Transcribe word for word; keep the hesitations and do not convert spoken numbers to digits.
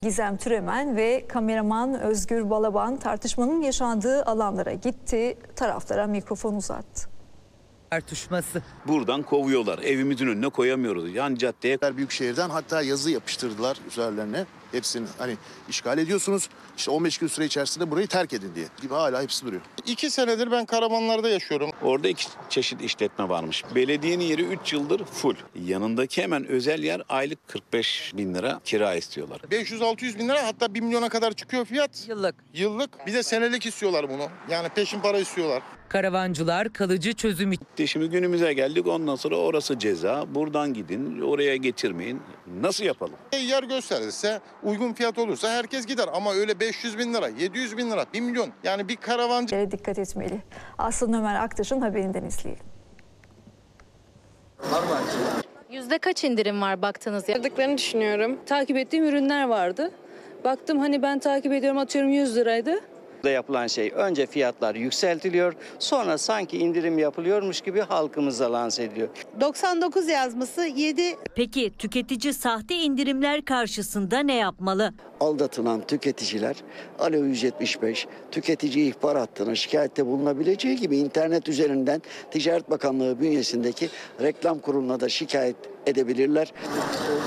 Gizem Türemen ve kameraman Özgür Balaban tartışmanın yaşandığı alanlara gitti, taraflara mikrofon uzattı. Tartışması. Buradan kovuyorlar. Evimizin önüne koyamıyoruz. Yan caddeye. Büyükşehir'den hatta yazı yapıştırdılar üzerlerine. Hepsini hani işgal ediyorsunuz. İşte on beş gün süre içerisinde burayı terk edin diye. Gibi hala hepsi duruyor. İki senedir ben Karamanlar'da yaşıyorum. Orada iki çeşit işletme varmış. Belediyenin yeri üç yıldır full. Yanındaki hemen özel yer aylık kırk beş bin lira kira istiyorlar. beş yüz altı yüz bin lira, hatta bir milyona kadar çıkıyor fiyat. Yıllık. Yıllık. Bir de senelik istiyorlar bunu. Yani peşin para istiyorlar. Karavancılar kalıcı çözüm için. İşte şimdi günümüze geldik. Ondan sonra orası ceza. Buradan gidin. Oraya getirmeyin. Nasıl yapalım? E, yer gösterilse, uygun fiyat olursa herkes gider. Ama öyle beş yüz bin lira, yedi yüz bin lira, bir milyon. Yani bir karavancı... Dikkat etmeli. Aslı Ömer Aktaş'ın haberinden izleyelim. Yüzde kaç indirim var baktınız ya? Aldıklarını düşünüyorum. Takip ettiğim ürünler vardı. Baktım hani ben takip ediyorum, atıyorum yüz liraydı. Da yapılan şey, önce fiyatlar yükseltiliyor, sonra sanki indirim yapılıyormuş gibi halkımıza lanse ediliyor. doksan dokuz yazması yedi. Peki tüketici sahte indirimler karşısında ne yapmalı? Aldatılan tüketiciler Alo yüz yetmiş beş tüketici ihbar hattına şikayette bulunabileceği gibi internet üzerinden Ticaret Bakanlığı bünyesindeki reklam kuruluna da şikayet edebilirler.